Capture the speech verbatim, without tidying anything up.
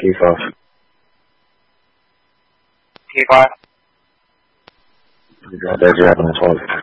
Key five. Key five. You got that, you have on twelve.